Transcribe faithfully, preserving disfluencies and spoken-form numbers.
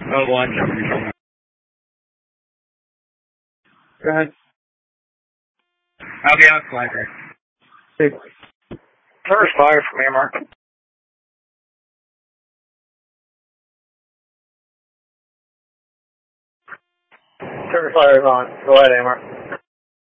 Oh, one. Go ahead. I'll be on flight there. Six. First fire from Amar. Turn fire is on. Go ahead, Amar.